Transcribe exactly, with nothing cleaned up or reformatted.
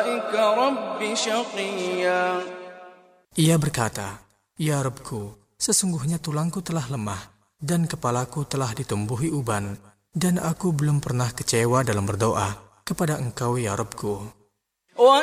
Ia berkata, "Ya Rabbku, sesungguhnya tulangku telah lemah dan kepalaku telah ditumbuhi uban, dan aku belum pernah kecewa dalam berdoa kepada Engkau ya Rabbku."